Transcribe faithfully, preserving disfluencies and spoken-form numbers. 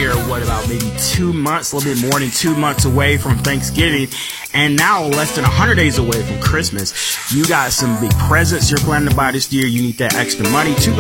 here, what, about maybe two months, a little bit more than two months away from Thanksgiving, and now less than one hundred days away from Christmas. You got some big presents you're planning to buy this year. You need that extra money. Two